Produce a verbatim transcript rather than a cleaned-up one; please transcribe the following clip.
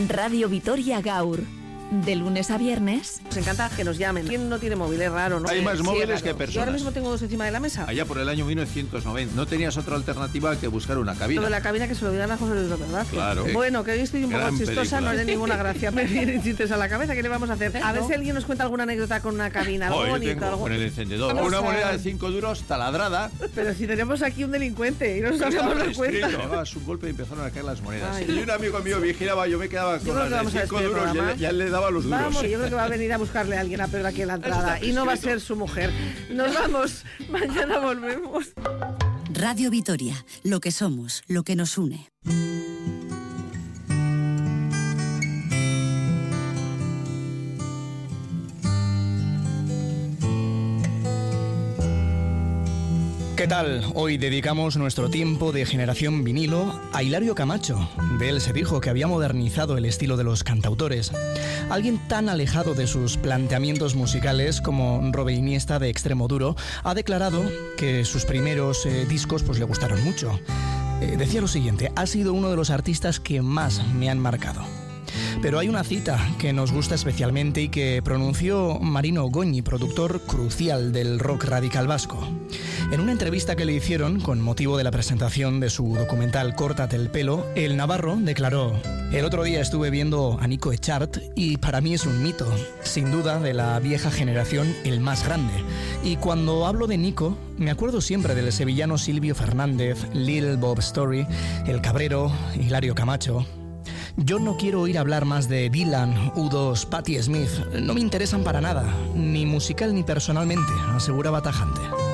Radio Vitoria Gaur. De lunes a viernes. Nos encanta que nos llamen. ¿Quién no tiene móvil? Es raro, ¿no? Hay más Sí, móviles raro. que personas. Yo ahora mismo tengo dos encima de la mesa. Allá por el año mil novecientos noventa. No tenías otra alternativa que buscar una cabina. Lo de la cabina que se lo digan a José Luis López Vázquez. Claro. Bueno, que hoy estoy un poco Gran chistosa, película. no haré ninguna gracia. Me vienen chistes a la cabeza. ¿Qué le vamos a hacer? A ver si alguien nos cuenta alguna anécdota con una cabina. Algo Oh, yo bonito. tengo Algo... con el encendedor. Vamos Una a- moneda de cinco duros taladrada. Pero si tenemos aquí un delincuente y no nos Estaba habíamos dado cuenta. escrito. Dabas un golpe y empezaron a caer las monedas. Ay. Y un amigo mío vigilaba, yo me quedaba Yo con creo que las vamos a de cinco despedir el duros y programa. él, ya él le daba los duros. Vamos, yo creo que va a venir a buscarle a alguien a Pedro aquí en la entrada. Está Y no va a prescrito. ser su mujer. Nos vamos. Mañana volvemos. Radio Vitoria, lo que somos, lo que nos une. ¿Qué tal? Hoy dedicamos nuestro tiempo de generación vinilo a Hilario Camacho. De él se dijo que había modernizado el estilo de los cantautores. Alguien tan alejado de sus planteamientos musicales como Robe Iniesta de Extremoduro ha declarado que sus primeros eh, discos pues, le gustaron mucho. Eh, decía lo siguiente: ha sido uno de los artistas que más me han marcado. Pero hay una cita que nos gusta especialmente y que pronunció Marino Goñi, productor crucial del rock radical vasco. En una entrevista que le hicieron con motivo de la presentación de su documental Córtate el pelo, el navarro declaró: el otro día estuve viendo a Nico Echart y para mí es un mito, sin duda de la vieja generación el más grande. Y cuando hablo de Nico, me acuerdo siempre del sevillano Silvio Fernández, Little Bob Story, El Cabrero, Hilario Camacho. Yo no quiero oír hablar más de Dylan, U dos, Patti Smith. No me interesan para nada, ni musical ni personalmente, aseguraba tajante.